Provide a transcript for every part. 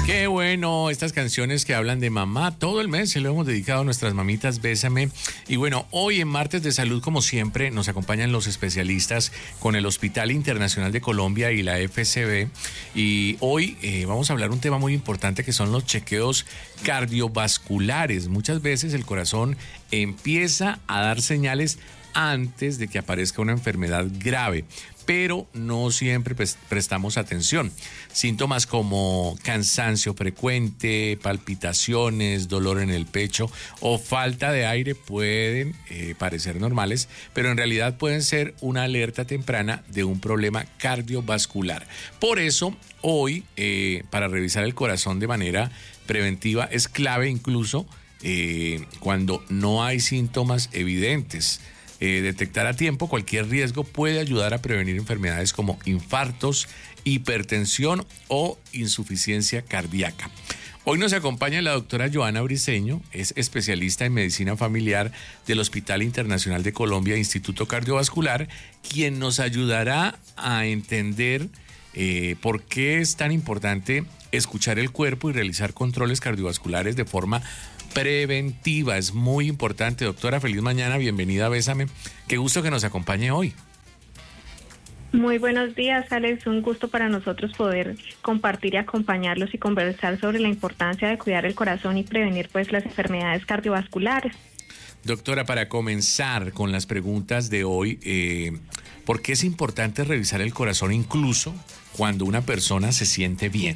Qué bueno, estas canciones que hablan de mamá, todo el mes se lo hemos dedicado a nuestras mamitas, bésame. Y bueno, hoy en Martes de Salud, como siempre, nos acompañan los especialistas con el Hospital Internacional de Colombia y la FCB. Y hoy vamos a hablar un tema muy importante que son los chequeos cardiovasculares. Muchas veces el corazón empieza a dar señales antes de que aparezca una enfermedad grave, pero no siempre prestamos atención. Síntomas como cansancio frecuente, palpitaciones, dolor en el pecho o falta de aire pueden parecer normales, pero en realidad pueden ser una alerta temprana de un problema cardiovascular. Por eso, hoy, para revisar el corazón de manera preventiva, es clave incluso cuando no hay síntomas evidentes. Detectar a tiempo cualquier riesgo puede ayudar a prevenir enfermedades como infartos, hipertensión o insuficiencia cardíaca. Hoy nos acompaña la doctora Joana Briceño, es especialista en medicina familiar del Hospital Internacional de Colombia, Instituto Cardiovascular, quien nos ayudará a entender por qué es tan importante escuchar el cuerpo y realizar controles cardiovasculares de forma preventiva. Es muy importante. Doctora, feliz mañana, bienvenida a Bésame. Qué gusto que nos acompañe hoy. Muy buenos días, Alex. Un gusto para nosotros poder compartir y acompañarlos y conversar sobre la importancia de cuidar el corazón y prevenir pues las enfermedades cardiovasculares. Doctora, para comenzar con las preguntas de hoy, ¿por qué es importante revisar el corazón incluso cuando una persona se siente bien?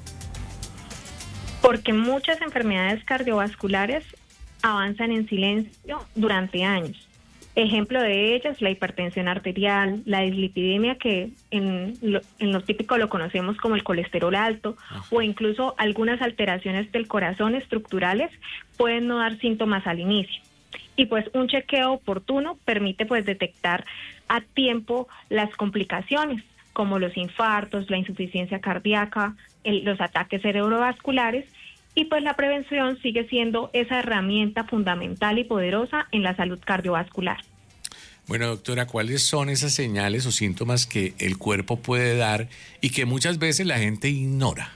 Porque muchas enfermedades cardiovasculares avanzan en silencio durante años. Ejemplo de ellas, la hipertensión arterial, la dislipidemia, que en lo típico lo conocemos como el colesterol alto, o incluso algunas alteraciones del corazón estructurales pueden no dar síntomas al inicio. Y pues un chequeo oportuno permite pues detectar a tiempo las complicaciones, como los infartos, la insuficiencia cardíaca, los ataques cerebrovasculares, y pues la prevención sigue siendo esa herramienta fundamental y poderosa en la salud cardiovascular. Bueno, doctora, ¿cuáles son esas señales o síntomas que el cuerpo puede dar y que muchas veces la gente ignora?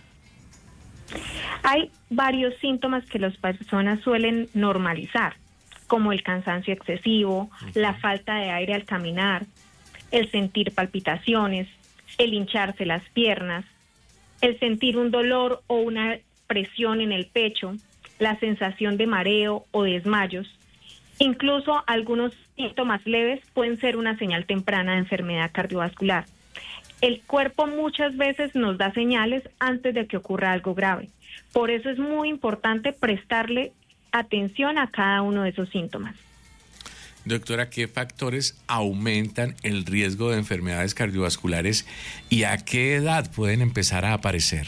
Hay varios síntomas que las personas suelen normalizar, como el cansancio excesivo, la falta de aire al caminar, el sentir palpitaciones, el hincharse las piernas, el sentir un dolor o una presión en el pecho, la sensación de mareo o desmayos. Incluso algunos síntomas leves pueden ser una señal temprana de enfermedad cardiovascular. El cuerpo muchas veces nos da señales antes de que ocurra algo grave. Por eso es muy importante prestarle atención a cada uno de esos síntomas. Doctora, ¿qué factores aumentan el riesgo de enfermedades cardiovasculares y a qué edad pueden empezar a aparecer?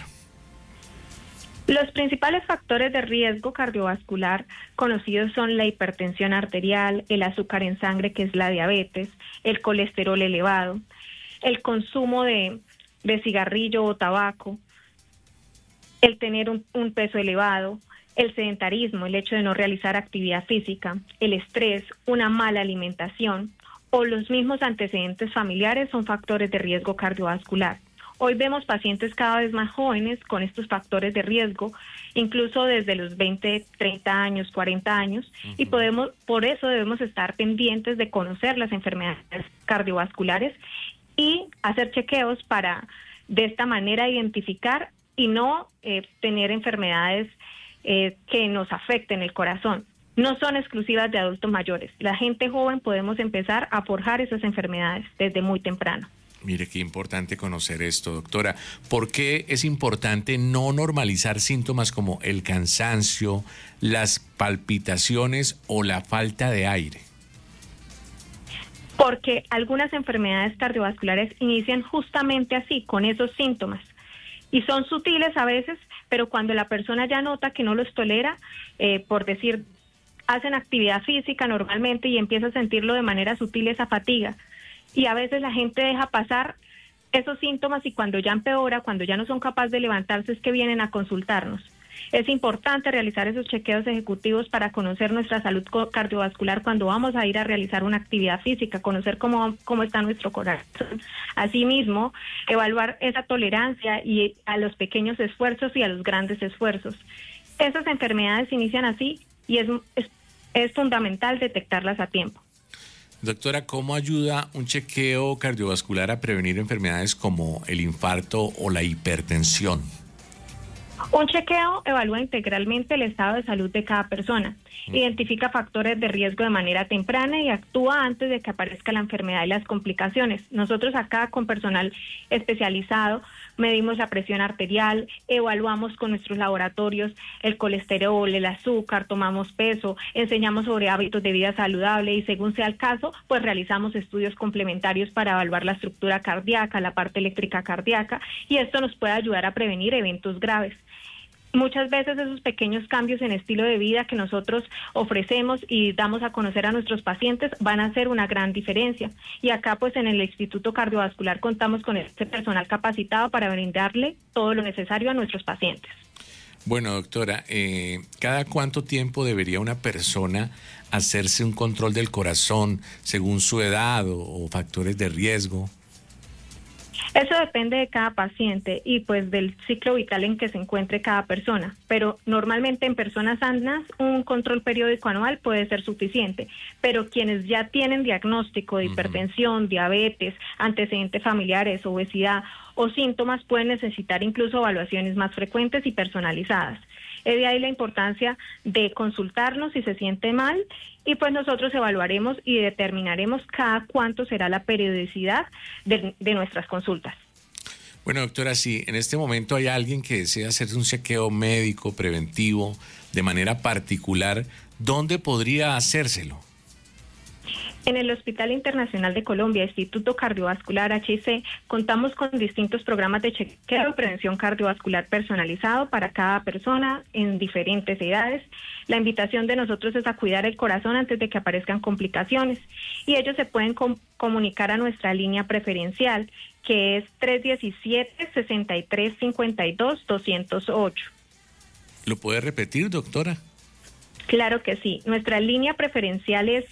Los principales factores de riesgo cardiovascular conocidos son la hipertensión arterial, el azúcar en sangre, que es la diabetes, el colesterol elevado, el consumo de cigarrillo o tabaco, el tener un peso elevado, el sedentarismo, el hecho de no realizar actividad física, el estrés, una mala alimentación o los mismos antecedentes familiares son factores de riesgo cardiovascular. Hoy vemos pacientes cada vez más jóvenes con estos factores de riesgo, incluso desde los 20, 30 años, 40 años, y por eso debemos estar pendientes de conocer las enfermedades cardiovasculares y hacer chequeos para de esta manera identificar y no tener enfermedades que nos afecten el corazón. No son exclusivas de adultos mayores. La gente joven podemos empezar a forjar esas enfermedades desde muy temprano. Mire, qué importante conocer esto, doctora. ¿Por qué es importante no normalizar síntomas como el cansancio, las palpitaciones o la falta de aire? Porque algunas enfermedades cardiovasculares inician justamente así, con esos síntomas. Y son sutiles a veces, pero cuando la persona ya nota que no los tolera, por decir, hacen actividad física normalmente y empieza a sentirlo de manera sutil esa fatiga. Y a veces la gente deja pasar esos síntomas y cuando ya empeora, cuando ya no son capaces de levantarse, es que vienen a consultarnos. Es importante realizar esos chequeos ejecutivos para conocer nuestra salud cardiovascular cuando vamos a ir a realizar una actividad física, conocer cómo está nuestro corazón. Asimismo, evaluar esa tolerancia y a los pequeños esfuerzos y a los grandes esfuerzos. Esas enfermedades inician así y es fundamental detectarlas a tiempo. Doctora, ¿cómo ayuda un chequeo cardiovascular a prevenir enfermedades como el infarto o la hipertensión? Un chequeo evalúa integralmente el estado de salud de cada persona, identifica factores de riesgo de manera temprana y actúa antes de que aparezca la enfermedad y las complicaciones. Nosotros acá con personal especializado medimos la presión arterial, evaluamos con nuestros laboratorios el colesterol, el azúcar, tomamos peso, enseñamos sobre hábitos de vida saludable y según sea el caso, pues realizamos estudios complementarios para evaluar la estructura cardíaca, la parte eléctrica cardíaca y esto nos puede ayudar a prevenir eventos graves. Muchas veces esos pequeños cambios en estilo de vida que nosotros ofrecemos y damos a conocer a nuestros pacientes van a hacer una gran diferencia. Y acá pues en el Instituto Cardiovascular contamos con este personal capacitado para brindarle todo lo necesario a nuestros pacientes. Bueno, doctora, ¿cada cuánto tiempo debería una persona hacerse un control del corazón según su edad o factores de riesgo? Eso depende de cada paciente y pues del ciclo vital en que se encuentre cada persona, pero normalmente en personas sanas un control periódico anual puede ser suficiente, pero quienes ya tienen diagnóstico de hipertensión, diabetes, antecedentes familiares, obesidad o síntomas pueden necesitar incluso evaluaciones más frecuentes y personalizadas. Es de ahí la importancia de consultarnos si se siente mal y pues nosotros evaluaremos y determinaremos cada cuánto será la periodicidad de nuestras consultas. Bueno, doctora, si en este momento hay alguien que desea hacerse un chequeo médico preventivo de manera particular, ¿dónde podría hacérselo? En el Hospital Internacional de Colombia, Instituto Cardiovascular HIC, contamos con distintos programas de chequeo y prevención cardiovascular personalizado para cada persona en diferentes edades. La invitación de nosotros es a cuidar el corazón antes de que aparezcan complicaciones y ellos se pueden comunicar a nuestra línea preferencial, que es 317-6352-208. ¿Lo puede repetir, doctora? Claro que sí. Nuestra línea preferencial es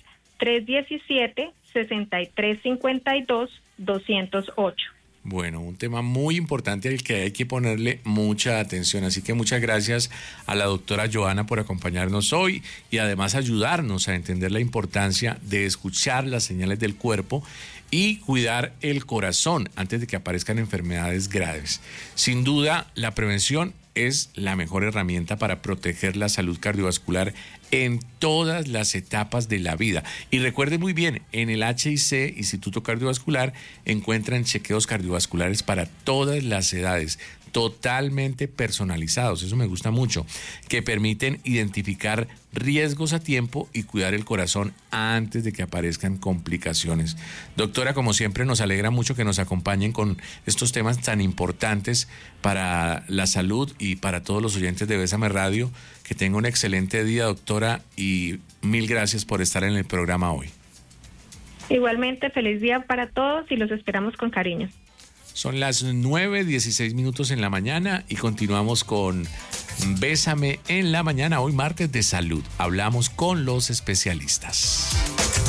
317-6352-208. Bueno, un tema muy importante al que hay que ponerle mucha atención. Así que muchas gracias a la doctora Johanna por acompañarnos hoy y además ayudarnos a entender la importancia de escuchar las señales del cuerpo y cuidar el corazón antes de que aparezcan enfermedades graves. Sin duda, la prevención es la mejor herramienta para proteger la salud cardiovascular en todas las etapas de la vida. Y recuerde muy bien, en el HIC, Instituto Cardiovascular, encuentran chequeos cardiovasculares para todas las edades, totalmente personalizados, eso me gusta mucho, que permiten identificar riesgos a tiempo y cuidar el corazón antes de que aparezcan complicaciones. Doctora, como siempre, nos alegra mucho que nos acompañen con estos temas tan importantes para la salud y para todos los oyentes de Bésame Radio. Que tenga un excelente día, doctora, y mil gracias por estar en el programa hoy. Igualmente, feliz día para todos y los esperamos con cariño. Son las 9:16 en la mañana y continuamos con Bésame en la mañana, hoy martes de salud. Hablamos con los especialistas.